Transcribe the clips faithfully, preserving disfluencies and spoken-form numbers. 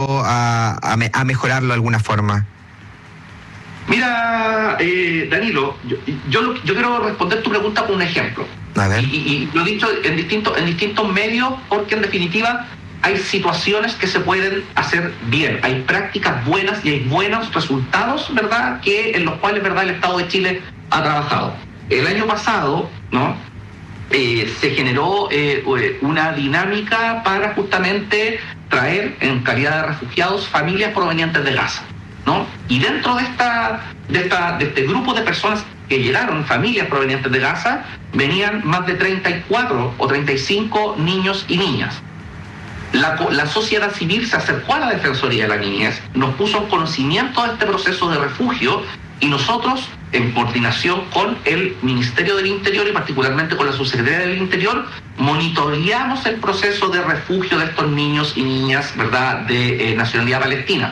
a, a, me, a mejorarlo de alguna forma? Mira, eh, Danilo, yo, yo, yo quiero responder tu pregunta con un ejemplo. A ver. Y, y, y lo he dicho en distintos, en distintos medios, porque en definitiva hay situaciones que se pueden hacer bien, hay prácticas buenas y hay buenos resultados, ¿verdad?, que en los cuales, ¿verdad?, el Estado de Chile ha trabajado. El año pasado, ¿no?, eh, se generó eh, una dinámica para justamente traer, en calidad de refugiados, familias provenientes de Gaza, ¿no? Y dentro de esta, de esta, de este grupo de personas que llegaron, familias provenientes de Gaza, venían más de treinta y cuatro o treinta y cinco niños y niñas. La, la sociedad civil se acercó a la Defensoría de la Niñez, nos puso en conocimiento de este proceso de refugio y nosotros, en coordinación con el Ministerio del Interior y particularmente con la Subsecretaría del Interior, monitoreamos el proceso de refugio de estos niños y niñas, ¿verdad?, de eh, nacionalidad palestina.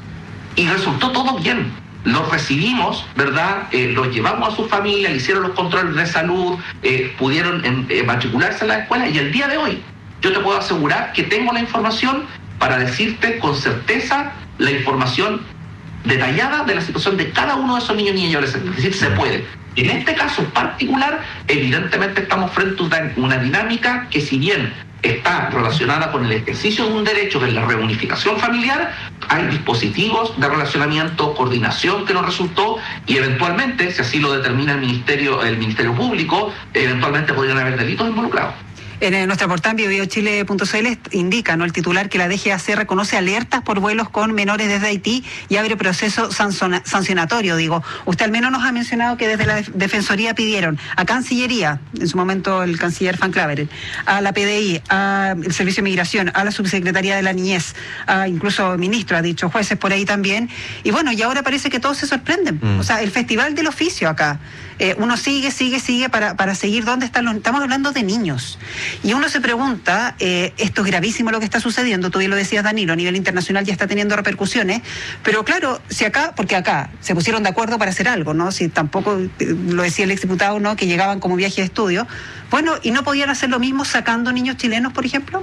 Y resultó todo bien. Los recibimos, ¿verdad?, eh, los llevamos a su familia, le hicieron los controles de salud, eh, pudieron eh, matricularse en la escuela y el día de hoy yo te puedo asegurar que tengo la información para decirte con certeza la información detallada de la situación de cada uno de esos niños, niñas y adolescentes. Es decir, se puede. En este caso en particular, evidentemente estamos frente a una dinámica que, si bien está relacionada con el ejercicio de un derecho, que es la reunificación familiar, hay dispositivos de relacionamiento, coordinación que nos resultó y eventualmente, si así lo determina el Ministerio, el Ministerio Público, eventualmente podrían haber delitos involucrados. En nuestra portal bio bio chile punto c l indica, ¿no?, el titular, que la D G A C reconoce alertas por vuelos con menores desde Haití y abre proceso sancionatorio. Digo, usted al menos nos ha mencionado que desde la Defensoría pidieron a Cancillería, en su momento el canciller Van Claveren, a la P D I, al Servicio de Migración, a la Subsecretaría de la Niñez, a incluso ministro, ha dicho, jueces por ahí también. Y bueno, y ahora parece que todos se sorprenden. Mm. O sea, el Festival del Oficio acá. Eh, uno sigue, sigue, sigue para, para seguir dónde están los... Estamos hablando de niños. Y uno se pregunta, eh, esto es gravísimo lo que está sucediendo, tú bien lo decías, Danilo, a nivel internacional ya está teniendo repercusiones, pero claro, si acá, porque acá se pusieron de acuerdo para hacer algo, ¿no? Si tampoco, lo decía el exdiputado, ¿no?, que llegaban como viaje de estudio, bueno, ¿y no podían hacer lo mismo sacando niños chilenos, por ejemplo?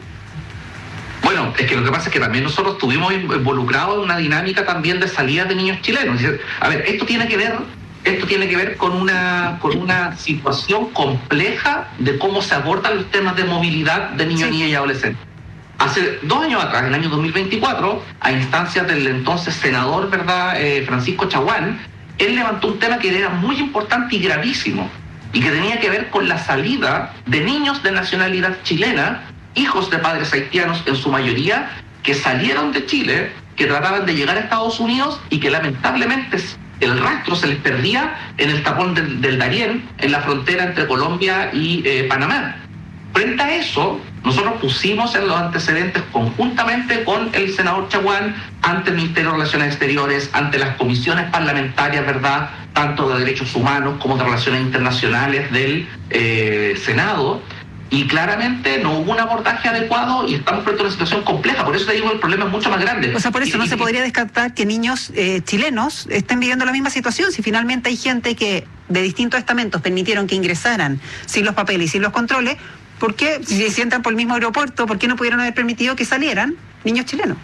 Bueno, es que lo que pasa es que también nosotros estuvimos involucrados en una dinámica también de salida de niños chilenos. A ver, esto tiene que ver... Esto tiene que ver con una, con una situación compleja de cómo se abordan los temas de movilidad de niños, sí, niñas y adolescentes. Hace dos años atrás, en el año dos mil veinticuatro, a instancias del entonces senador, ¿verdad?, eh, Francisco Chaguán, él levantó un tema que era muy importante y gravísimo, y que tenía que ver con la salida de niños de nacionalidad chilena, hijos de padres haitianos en su mayoría, que salieron de Chile, que trataban de llegar a Estados Unidos y que lamentablemente el rastro se les perdía en el tapón del, del Darién, en la frontera entre Colombia y eh, Panamá. Frente a eso, nosotros pusimos en los antecedentes conjuntamente con el senador Chaguán, ante el Ministerio de Relaciones Exteriores, ante las comisiones parlamentarias, ¿verdad?, tanto de derechos humanos como de relaciones internacionales del eh, Senado, y claramente no hubo un abordaje adecuado y estamos frente a una situación compleja. Por eso te digo, el problema es mucho más grande. O sea, por eso y, no y, se podría descartar que niños eh, chilenos estén viviendo la misma situación. Si finalmente hay gente que de distintos estamentos permitieron que ingresaran sin los papeles y sin los controles, ¿por qué, si se sientan por el mismo aeropuerto, por qué no pudieron haber permitido que salieran niños chilenos?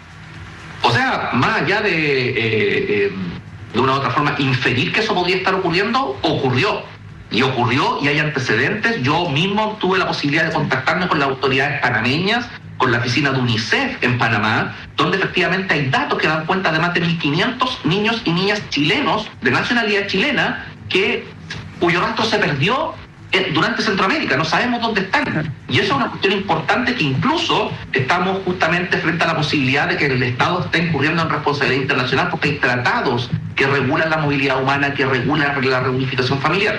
O sea, más allá de, eh, eh, de una u otra forma, inferir que eso podría estar ocurriendo, ocurrió. Y ocurrió y hay antecedentes. Yo mismo tuve la posibilidad de contactarme con las autoridades panameñas, con la oficina de UNICEF en Panamá, donde efectivamente hay datos que dan cuenta de más de mil quinientos niños y niñas chilenos, de nacionalidad chilena, que, cuyo rastro se perdió durante Centroamérica. No sabemos dónde están. Y eso es una cuestión importante, que incluso estamos justamente frente a la posibilidad de que el Estado esté incurriendo en responsabilidad internacional, porque hay tratados que regulan la movilidad humana, que regulan la reunificación familiar.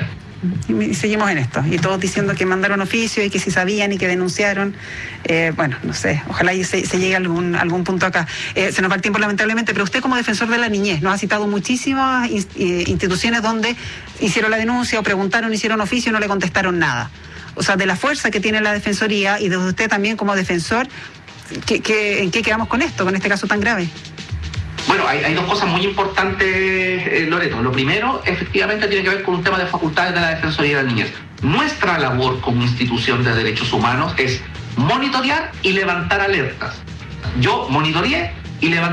Y seguimos en esto, y todos diciendo que mandaron oficio y que si sabían y que denunciaron. Eh, bueno, no sé, ojalá se, se llegue a algún, algún punto acá. Eh, se nos va el tiempo lamentablemente, pero usted, como defensor de la niñez, nos ha citado muchísimas instituciones donde hicieron la denuncia o preguntaron, hicieron oficio y no le contestaron nada. O sea, de la fuerza que tiene la Defensoría y de usted también como defensor, ¿qué, qué, ¿en qué quedamos con esto, con este caso tan grave? Bueno, hay, hay dos cosas muy importantes, eh, Loreto. Lo primero, efectivamente, tiene que ver con un tema de facultades de la Defensoría de la Niñez. Nuestra labor como institución de derechos humanos es monitorear y levantar alertas. Yo monitoreé y levanté